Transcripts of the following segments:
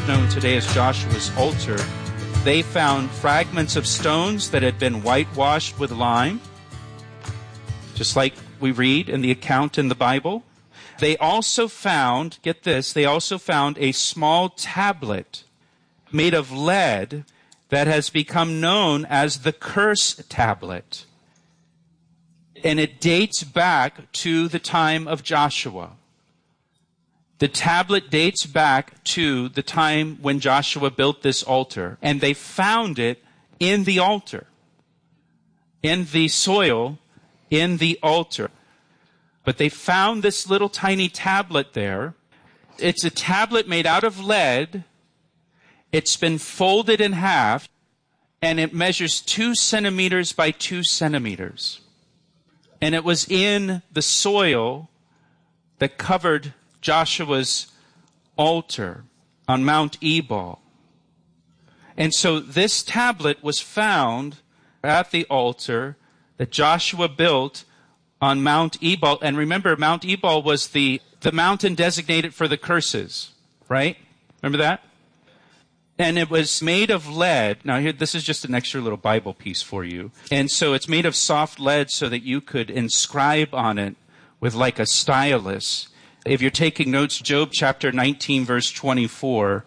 known today as Joshua's altar, they found fragments of stones that had been whitewashed with lime, just like we read in the account in the Bible. They also found, get this, they also found a small tablet made of lead that has become known as the curse tablet. And it dates back to the time of Joshua. The tablet dates back to the time when Joshua built this altar, and they found it in the altar, in the soil, in the altar. But they found this little tiny tablet there. It's a tablet made out of lead. It's been folded in half, and it measures 2 centimeters by 2 centimeters. And it was in the soil that covered Joshua's altar on Mount Ebal. And so this tablet was found at the altar that Joshua built on Mount Ebal. And remember, Mount Ebal was the mountain designated for the curses, right? Remember that? And it was made of lead. Now here, this is just an extra little Bible piece for you. And so it's made of soft lead so that you could inscribe on it with like a stylus. If you're taking notes, Job chapter 19, verse 24,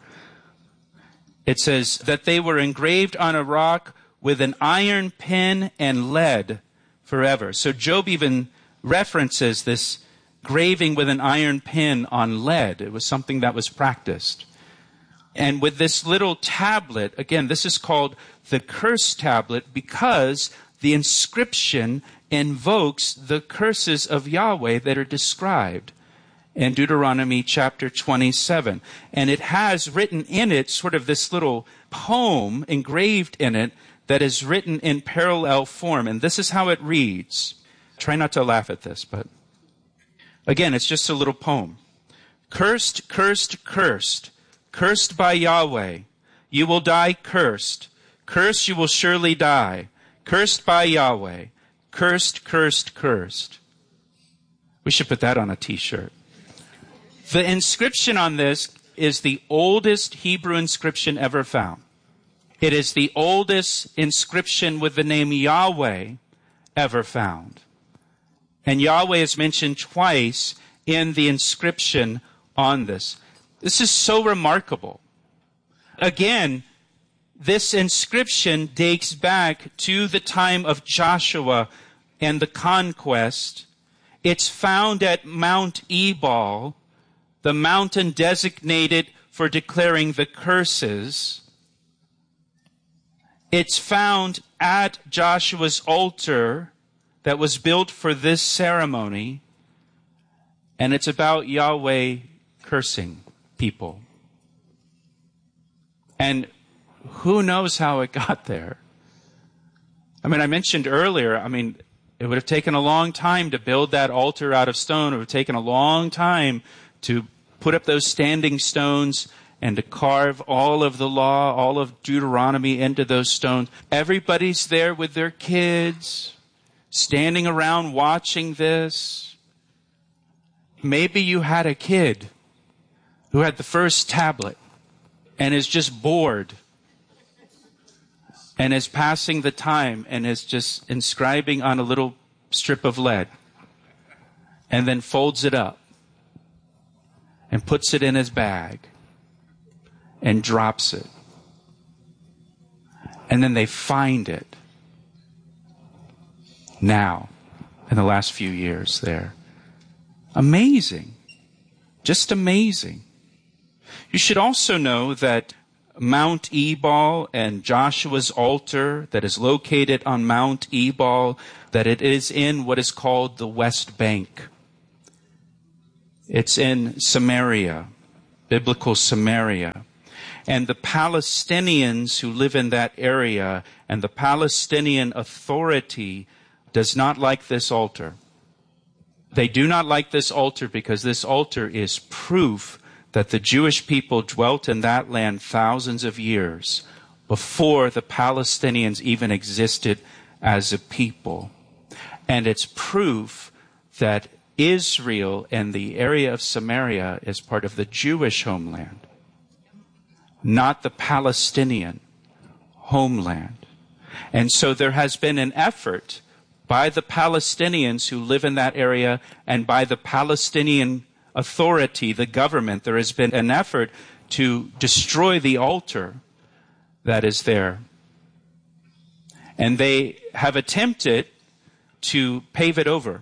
it says that they were engraved on a rock with an iron pen and lead forever. So Job even references this graving with an iron pen on lead. It was something that was practiced. And with this little tablet, again, this is called the curse tablet because the inscription invokes the curses of Yahweh that are described in Deuteronomy chapter 27. And it has written in it sort of this little poem engraved in it that is written in parallel form. And this is how it reads. Try not to laugh at this, but again, it's just a little poem. Cursed, cursed, cursed. Cursed by Yahweh. You will die cursed. Cursed, you will surely die. Cursed by Yahweh. Cursed, cursed, cursed. We should put that on a t-shirt. The inscription on this is the oldest Hebrew inscription ever found. It is the oldest inscription with the name Yahweh ever found. And Yahweh is mentioned twice in the inscription on this. This is so remarkable. Again, this inscription dates back to the time of Joshua and the conquest. It's found at Mount Ebal, the mountain designated for declaring the curses. It's found at Joshua's altar that was built for this ceremony. And it's about Yahweh cursing people. And who knows how it got there? I mean, I mentioned earlier, it would have taken a long time to build that altar out of stone. It would have taken a long time to put up those standing stones and to carve all of the law, all of Deuteronomy into those stones. Everybody's there with their kids, standing around watching this. Maybe you had a kid who had the first tablet and is just bored and is passing the time and is just inscribing on a little strip of lead and then folds it up and puts it in his bag and drops it. And then they find it now in the last few years there. Amazing. Just amazing. You should also know that Mount Ebal and Joshua's altar that is located on Mount Ebal, that it is in what is called the West Bank. It's in Samaria, biblical Samaria. And the Palestinians who live in that area and the Palestinian Authority does not like this altar. They do not like this altar because this altar is proof that the Jewish people dwelt in that land thousands of years before the Palestinians even existed as a people. And it's proof that Israel and the area of Samaria is part of the Jewish homeland. not the Palestinian homeland. And so there has been an effort by the Palestinians who live in that area and by the Palestinian Authority, the government, there has been an effort to destroy the altar that is there. And they have attempted to pave it over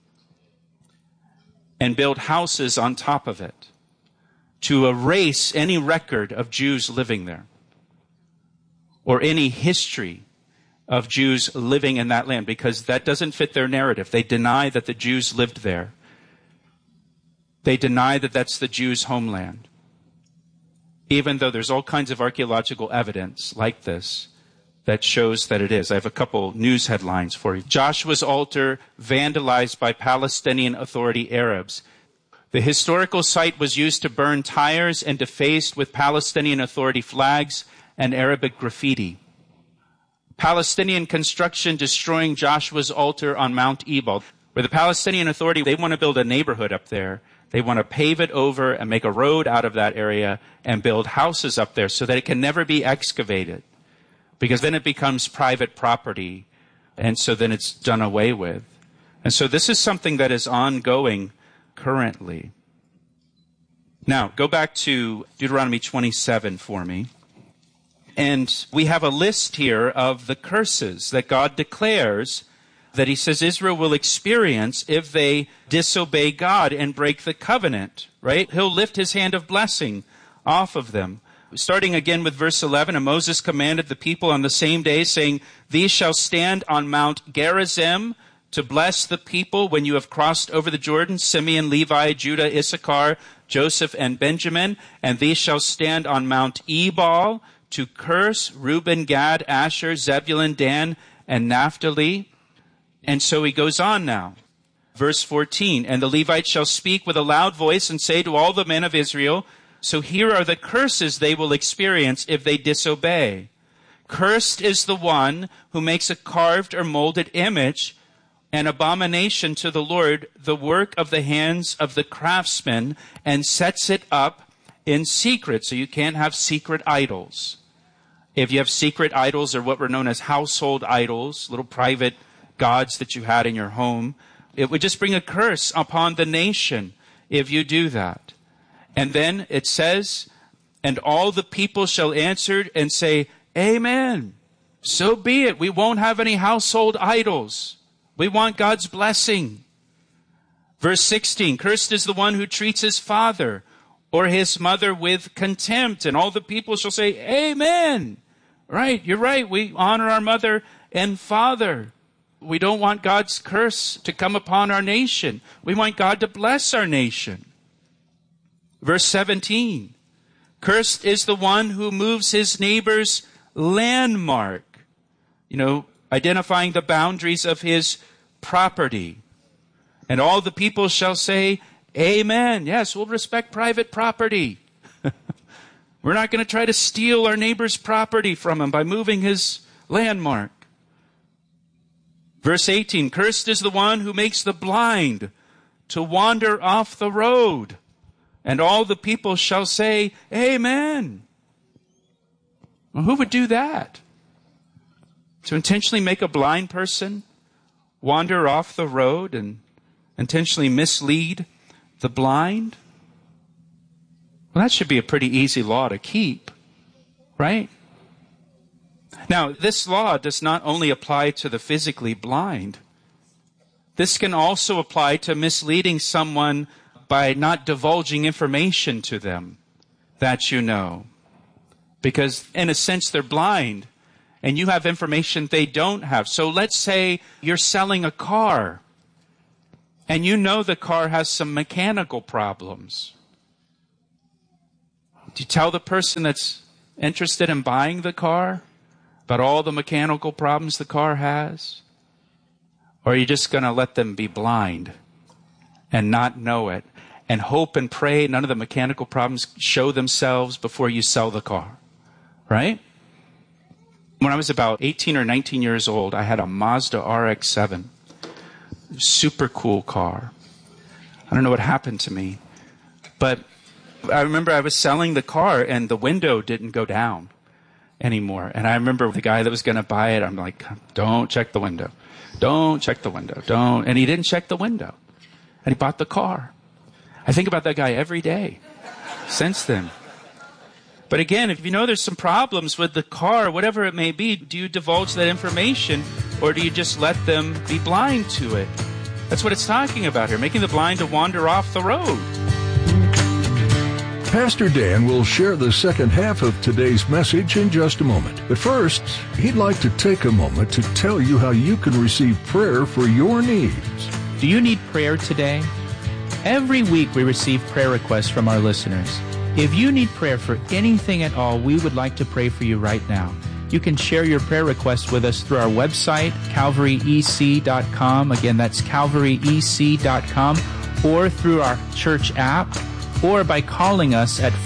and build houses on top of it to erase any record of Jews living there or any history of Jews living in that land, because that doesn't fit their narrative. They deny that the Jews lived there. They deny that that's the Jews' homeland, even though there's all kinds of archaeological evidence like this that shows that it is. I have a couple news headlines for you. Joshua's altar vandalized by Palestinian Authority Arabs. The historical site was used to burn tires and defaced with Palestinian Authority flags and Arabic graffiti. Palestinian construction destroying Joshua's altar on Mount Ebal. Where the Palestinian Authority, they want to build a neighborhood up there. They want to pave it over and make a road out of that area and build houses up there so that it can never be excavated, because then it becomes private property, and so then it's done away with. And so this is something that is ongoing currently. Now, go back to Deuteronomy 27 for me. And we have a list here of the curses that God declares that he says Israel will experience if they disobey God and break the covenant, right? He'll lift his hand of blessing off of them. Starting again with verse 11, and Moses commanded the people on the same day, saying, "These shall stand on Mount Gerizim to bless the people when you have crossed over the Jordan, Simeon, Levi, Judah, Issachar, Joseph, and Benjamin. And these shall stand on Mount Ebal to curse Reuben, Gad, Asher, Zebulun, Dan, and Naphtali." And so he goes on now. Verse 14, "And the Levites shall speak with a loud voice and say to all the men of Israel," so here are the curses they will experience if they disobey. "Cursed is the one who makes a carved or molded image, an abomination to the Lord, the work of the hands of the craftsman, and sets it up in secret." So you can't have secret idols. If you have secret idols, or what were known as household idols, little private gods that you had in your home, it would just bring a curse upon the nation if you do that. And then it says, "And all the people shall answer and say, Amen. So be it. We won't have any household idols. We want God's blessing." Verse 16, "Cursed is the one who treats his father or his mother with contempt." And all the people shall say, "Amen." Right, you're right. We honor our mother and father. We don't want God's curse to come upon our nation. We want God to bless our nation. Verse 17, "Cursed is the one who moves his neighbor's landmark," identifying the boundaries of his property. "And all the people shall say, Amen." Yes, we'll respect private property. We're not going to try to steal our neighbor's property from him by moving his landmark. Verse 18, "Cursed is the one who makes the blind to wander off the road. And all the people shall say, Amen." Well, who would do that? To intentionally make a blind person wander off the road and intentionally mislead the blind? Well, that should be a pretty easy law to keep, right? Now, this law does not only apply to the physically blind. This can also apply to misleading someone by not divulging information to them that you know. Because, in a sense, they're blind, and you have information they don't have. So let's say you're selling a car, and you know the car has some mechanical problems. Do you tell the person that's interested in buying the car about all the mechanical problems the car has? Or are you just going to let them be blind and not know it and hope and pray none of the mechanical problems show themselves before you sell the car? Right? When I was about 18 or 19 years old, I had a Mazda RX-7. Super cool car. I don't know what happened to me. But I remember I was selling the car and the window didn't go down anymore. And I remember the guy that was going to buy it, I'm like, don't check the window. Don't check the window. Don't. And he didn't check the window. And he bought the car. I think about that guy every day since then. But again, if you know there's some problems with the car, whatever it may be, do you divulge that information or do you just let them be blind to it? That's what it's talking about here, making the blind to wander off the road. Pastor Dan will share the second half of today's message in just a moment. But first, he'd like to take a moment to tell you how you can receive prayer for your needs. Do you need prayer today? Every week we receive prayer requests from our listeners. If you need prayer for anything at all, we would like to pray for you right now. You can share your prayer requests with us through our website, calvaryec.com. Again, that's calvaryec.com, or through our church app, or by calling us at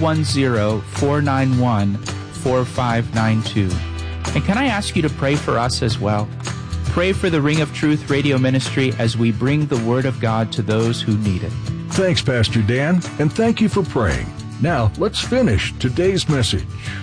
410-491-4592. And can I ask you to pray for us as well? Pray for the Ring of Truth radio ministry as we bring the Word of God to those who need it. Thanks, Pastor Dan, and thank you for praying. Now, let's finish today's message.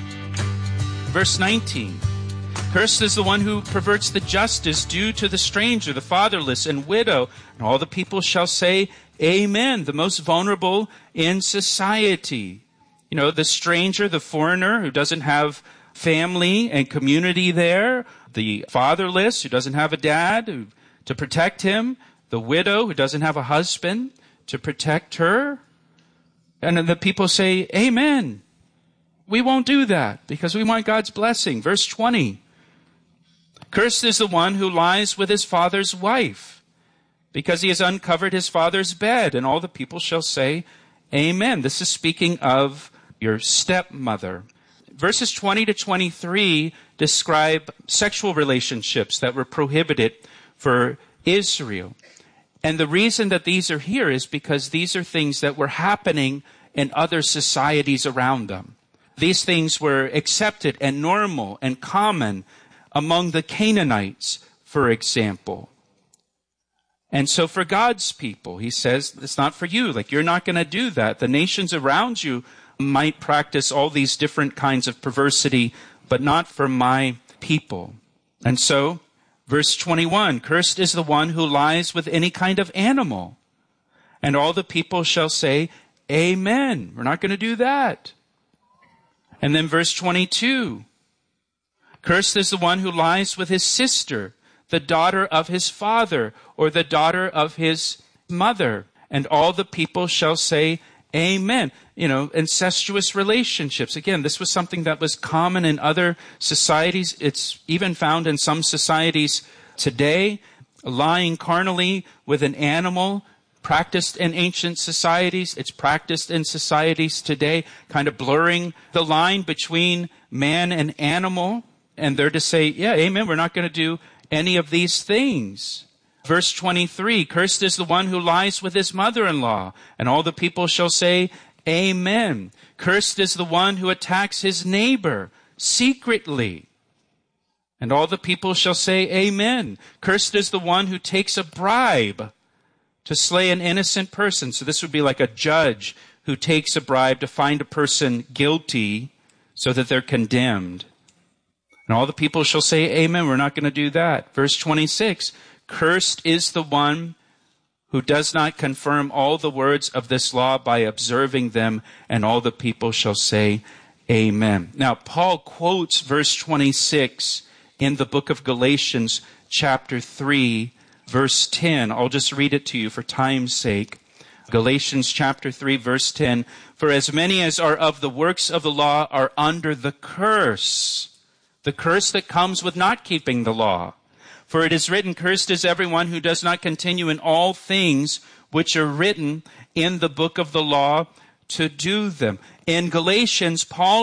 Verse 19. Cursed is the one who perverts the justice due to the stranger, the fatherless, and widow. And all the people shall say, Amen. The most vulnerable in society. You know, the stranger, the foreigner who doesn't have family and community there. The fatherless who doesn't have a dad to protect him. The widow who doesn't have a husband to protect her. And then the people say, Amen. We won't do that because we want God's blessing. Verse 20. Cursed is the one who lies with his father's wife, because he has uncovered his father's bed. And all the people shall say, Amen. This is speaking of your stepmother. Verses 20 to 23 describe sexual relationships that were prohibited for Israel. And the reason that these are here is because these are things that were happening in other societies around them. These things were accepted and normal and common among the Canaanites, for example. And so for God's people, he says, it's not for you. Like, you're not going to do that. The nations around you might practice all these different kinds of perversity, but not for my people. And so, verse 21, cursed is the one who lies with any kind of animal. And all the people shall say, Amen. We're not going to do that. And then verse 22, cursed is the one who lies with his sister, the daughter of his father, or the daughter of his mother. And all the people shall say, Amen. You know, incestuous relationships. Again, this was something that was common in other societies. It's even found in some societies today. Lying carnally with an animal, practiced in ancient societies. It's practiced in societies today, kind of blurring the line between man and animal. And they're to say, yeah, amen, we're not going to do any of these things. Verse 23, cursed is the one who lies with his mother-in-law, and all the people shall say, Amen. Cursed is the one who attacks his neighbor secretly, and all the people shall say, Amen. Cursed is the one who takes a bribe to slay an innocent person. So this would be like a judge who takes a bribe to find a person guilty so that they're condemned. And all the people shall say, Amen. We're not going to do that. Verse 26, cursed is the one who does not confirm all the words of this law by observing them, and all the people shall say, Amen. Now, Paul quotes verse 26 in the book of Galatians, chapter 3, verse 10. I'll just read it to you for time's sake. Galatians chapter 3, verse 10. For as many as are of the works of the law are under the curse that comes with not keeping the law. For it is written, cursed is everyone who does not continue in all things which are written in the book of the law to do them. In Galatians, Paul